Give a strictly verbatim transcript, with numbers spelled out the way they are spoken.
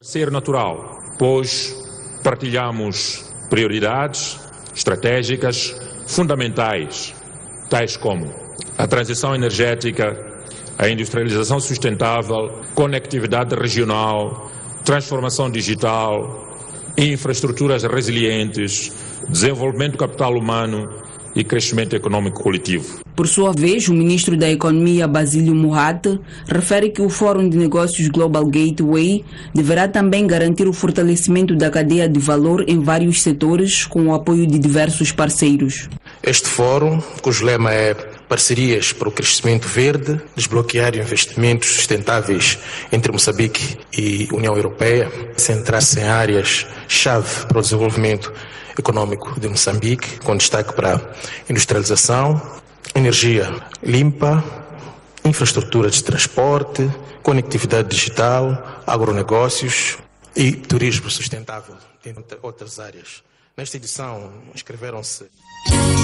Ser natural, pois partilhamos prioridades estratégicas fundamentais, tais como a transição energética, a industrialização sustentável, conectividade regional, transformação digital, infraestruturas resilientes, desenvolvimento do capital humano e crescimento econômico coletivo. Por sua vez, o ministro da Economia, Basílio Moraes, refere que o Fórum de Negócios Global Gateway deverá também garantir o fortalecimento da cadeia de valor em vários setores, com o apoio de diversos parceiros. Este fórum, cujo lema é Parcerias para o Crescimento Verde, desbloquear investimentos sustentáveis entre Moçambique e União Europeia, centrar-se em áreas-chave para o desenvolvimento econômico de Moçambique, com destaque para industrialização, energia limpa, infraestrutura de transporte, conectividade digital, agronegócios e turismo sustentável, entre outras áreas. Nesta edição inscreveram-se